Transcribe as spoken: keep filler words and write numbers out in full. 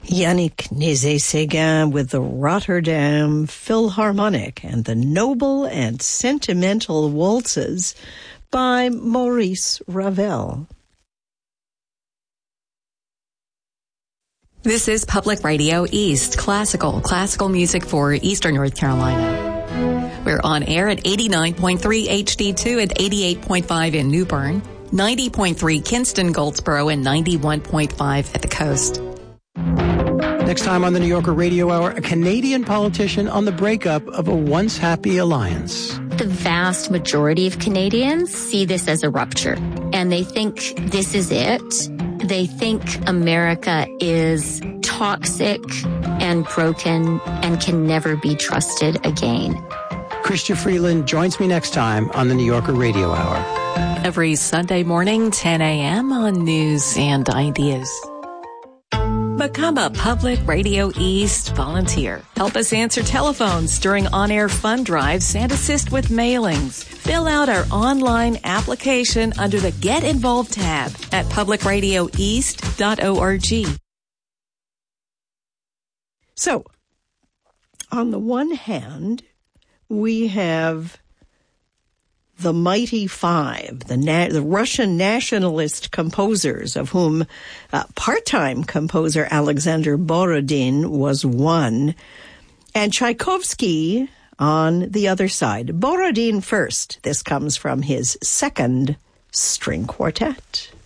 Yannick Nézet-Séguin with the Rotterdam Philharmonic and the Noble and Sentimental Waltzes by Maurice Ravel. This is Public Radio East, classical, classical music for Eastern North Carolina. We're on air at eighty-nine point three H D two and eighty-eight point five in New Bern, ninety point three Kinston, Goldsboro, and ninety-one point five at the coast. Next time on the New Yorker Radio Hour, a Canadian politician on the breakup of a once happy alliance. The vast majority of Canadians see this as a rupture, and they think this is it. They think America is toxic and broken and can never be trusted again. Chrystia Freeland joins me next time on the New Yorker Radio Hour. Every Sunday morning, ten a.m. on News and Ideas. Become a Public Radio East volunteer. Help us answer telephones during on-air fund drives and assist with mailings. Fill out our online application under the Get Involved tab at public radio east dot org. So, on the one hand, we have the Mighty Five, the, na- the Russian nationalist composers, of whom uh, part-time composer Alexander Borodin was one, and Tchaikovsky on the other side. Borodin first. This comes from his second string quartet.